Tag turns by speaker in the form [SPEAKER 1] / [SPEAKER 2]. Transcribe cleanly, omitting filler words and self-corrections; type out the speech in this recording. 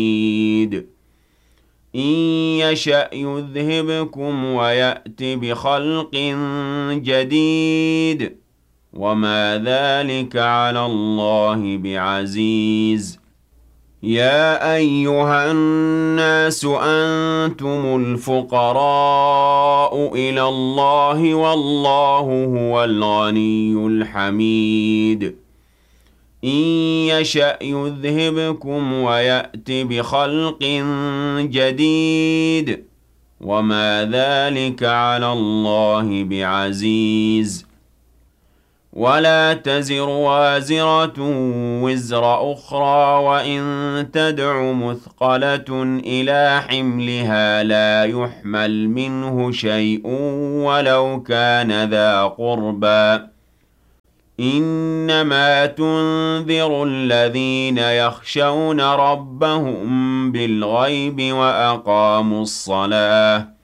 [SPEAKER 1] إن يشأ يذهبكم ويأت بخلق جديد وما ذلك على الله بعزيز يا أيها الناس أنتم الفقراء إلى الله والله هو الغني الحميد إن يشأ يذهبكم ويأت بخلق جديد وما ذلك على الله بعزيز ولا تزر وازرة وزر أخرى وإن تدع مثقلة إلى حملها لا يحمل منه شيء ولو كان ذا قربى إنما تنذر الذين يخشون ربهم بالغيب وأقاموا الصلاة